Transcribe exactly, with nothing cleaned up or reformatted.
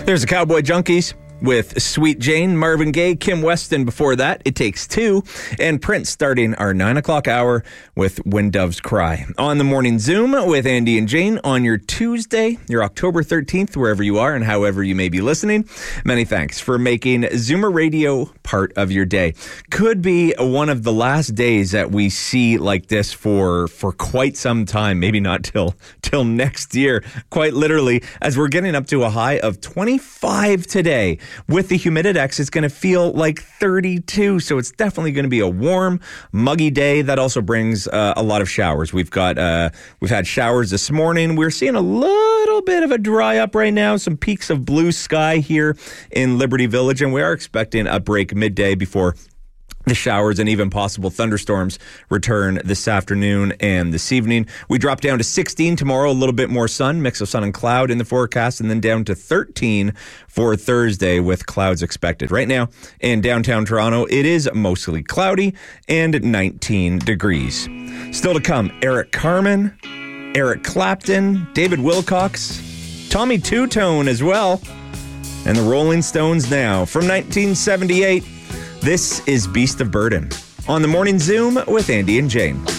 There's the Cowboy Junkies with Sweet Jane, Marvin Gaye, Kim Weston before that, It Takes Two, and Prince starting our nine o'clock hour with When Doves Cry. On the Morning Zoom with Andy and Jane on your Tuesday, your October thirteenth, wherever you are and however you may be listening. Many thanks for making Zoomer Radio part of your day. Could be one of the last days that we see like this for for quite some time, maybe not till till next year, quite literally, as we're getting up to a high of twenty-five today. With the Humididex, it's going to feel like thirty-two, so it's definitely going to be a warm, muggy day. That also brings uh, a lot of showers. We've got uh, we've had showers this morning. We're seeing a little bit of a dry up right now. Some peaks of blue sky here in Liberty Village, and we are expecting a break midday before the showers and even possible thunderstorms return this afternoon and this evening. We drop down to sixteen tomorrow, a little bit more sun, mix of sun and cloud in the forecast, and then down to thirteen for Thursday with clouds expected. Right now in downtown Toronto, it is mostly cloudy and nineteen degrees. Still to come, Eric Carmen, Eric Clapton, David Wilcox, Tommy Two-Tone as well, and the Rolling Stones now. From nineteen seventy-eight, this is Beast of Burden on the Morning Zoom with Andy and Jane.